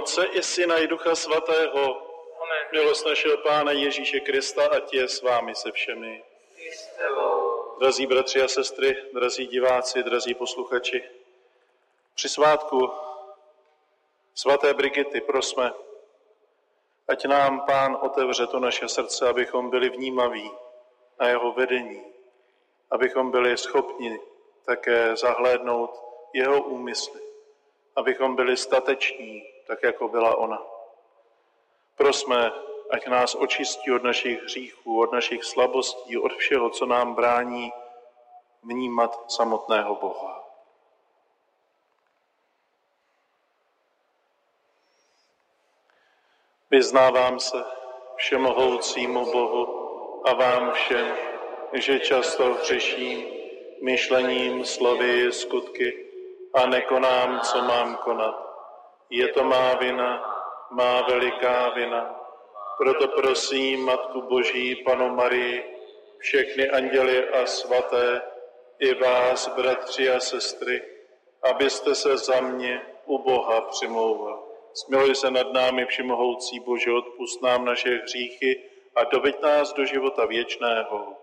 Otce i Syna i Ducha Svatého. Milost našeho Pána Ježíše Krista, ať je s vámi se všemi. Drazí bratři a sestry, drazí diváci, drazí posluchači, při svátku svaté Brigity prosme, ať nám Pán otevře to naše srdce, abychom byli vnímaví na jeho vedení, abychom byli schopni také zahlédnout jeho úmysly, abychom byli stateční, tak jako byla ona. Prosme, ať nás očistí od našich hříchů, od našich slabostí, od všeho, co nám brání vnímat samotného Boha. Vyznávám se všemohoucímu Bohu a vám všem, že často hřeším myšlením, slovy, skutky a nekonám, co mám konat. Je to má vina, má veliká vina. Proto prosím Matku Boží, Panu Marii, všechny anděly a svaté, i vás, bratři a sestry, abyste se za mě u Boha přimlouval. Smiluj se nad námi, všemohoucí Bože, odpusť nám naše hříchy a doveď nás do života věčného.